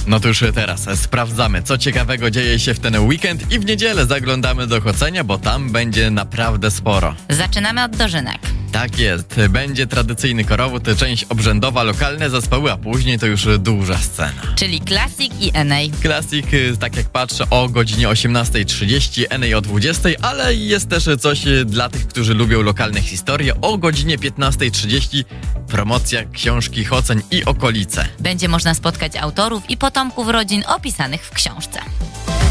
No to już teraz sprawdzamy, co ciekawego dzieje się w ten weekend i w niedzielę zaglądamy do Chocenia, bo tam będzie naprawdę sporo. Zaczynamy od dożynek. Tak jest, będzie tradycyjny korowód, część obrzędowa, lokalne zespoły, a później to już duża scena. Czyli Classic i Enei. Classic, tak jak patrzę, o godzinie 18:30, Enei o 20:00, ale jest też coś dla tych, którzy lubią lokalne historie. O godzinie 15:30 promocja książki Choceń i okolice. Będzie można spotkać autorów i potomków rodzin opisanych w książce.